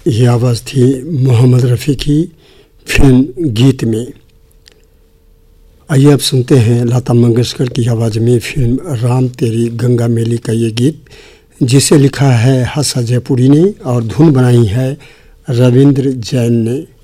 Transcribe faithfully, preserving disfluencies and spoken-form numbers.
ये आवाज़ थी मोहम्मद रफ़ी की फिल्म गीत में। आइए अब सुनते हैं लता मंगेशकर की आवाज़ में फिल्म राम तेरी गंगा मैली का ये गीत, जिसे लिखा है हंसा जयपुरी ने और धुन बनाई है रविंद्र जैन ने।